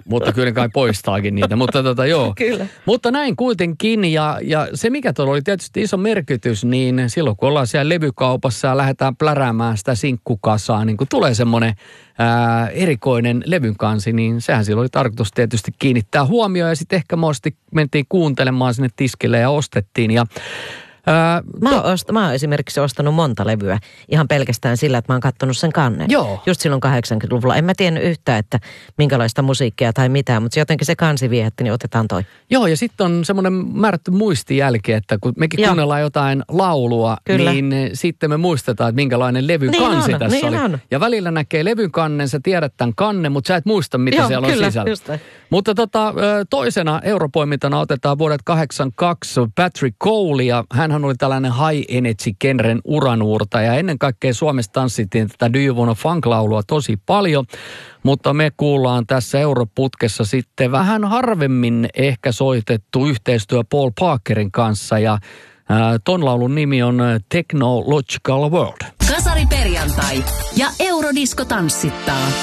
mutta kyllä kai poistaakin niitä. Mutta joo. Kyllä. Mutta näin kuitenkin, ja se mikä tuolla oli tietysti iso merkitys, niin silloin kun ollaan siellä levykaupassa ja lähdetään pläräämään sitä sinkkukasaa, niin kun tulee semmoinen erikoinen levyn kansi, niin sehän silloin oli tarkoitus tietysti kiinnittää huomioon, ja sitten ehkä mentiin kuuntelemaan sinne tiskille ja ostettiin, ja Mä oon esimerkiksi ostanut monta levyä ihan pelkästään sillä, että mä oon kattonut sen kannen. Joo. Just silloin 80-luvulla. En mä tiennyt yhtään, että minkälaista musiikkia tai mitään, mutta jotenkin se kansi viehätti, niin otetaan toi. Joo, ja sitten on semmoinen määrätty muistijälki, että kun mekin kuunnellaan jotain laulua, Kyllä. niin sitten me muistetaan, että minkälainen levyn kansi tässä oli. On. Ja välillä näkee levyn kannen, sä tiedät tämän kannen, mutta sä et muista, mitä siellä on sisällä. Just näin. Mutta toisena europoimintana otetaan vuodet 82 Patrick Cole, ja hänhän oli tällainen high energy-genren uranuurtaja. Ja ennen kaikkea Suomessa tanssittiin tätä Do You Wanna Funk-laulua tosi paljon, mutta me kuullaan tässä europutkessa sitten vähän harvemmin ehkä soitettu yhteistyö Paul Parkerin kanssa, ja ton laulun nimi on Technological World. Kasari perjantai ja Eurodisko tanssittaa.